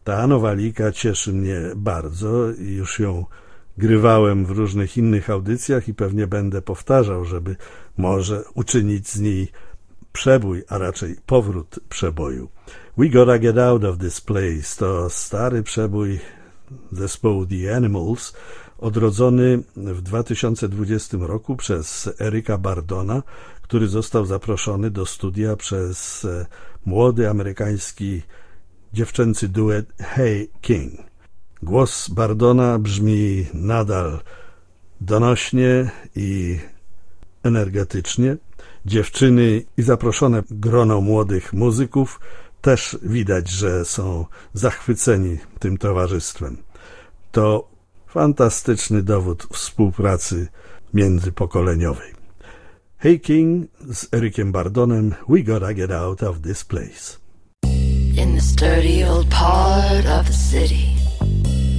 Ta nowalika cieszy mnie bardzo i już ją grywałem w różnych innych audycjach i pewnie będę powtarzał, żeby może uczynić z niej przebój, a raczej powrót przeboju. We Gotta Get Out of This Place to stary przebój zespołu The Animals, odrodzony w 2020 roku przez Erika Burdona, który został zaproszony do studia przez młody amerykański dziewczęcy duet Hey King. Głos Burdona brzmi nadal donośnie i energetycznie. Dziewczyny i zaproszone grono młodych muzyków też widać, że są zachwyceni tym towarzystwem. To fantastyczny dowód współpracy międzypokoleniowej. Hey King z Erikiem Burdonem, We Gotta Get Out of This Place. In the sturdy old part of the city,